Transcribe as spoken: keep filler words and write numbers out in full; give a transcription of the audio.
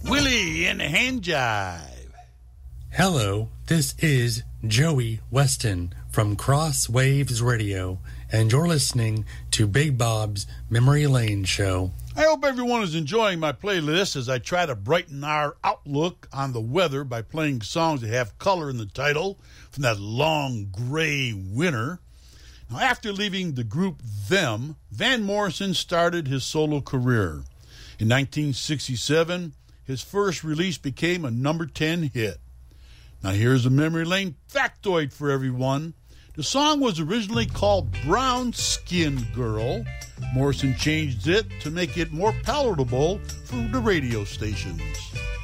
Willie and the Hand Jive. Hello, this is Joey Weston from Cross Waves Radio, and you're listening to Big Bob's Memory Lane Show. I hope everyone is enjoying my playlist as I try to brighten our outlook on the weather by playing songs that have color in the title from that long gray winter. Now, after leaving the group Them, Van Morrison started his solo career. In nineteen sixty-seven, his first release became a number ten hit. Now, here's a memory lane factoid for everyone. The song was originally called Brown Skin Girl. Morrison changed it to make it more palatable for the radio stations.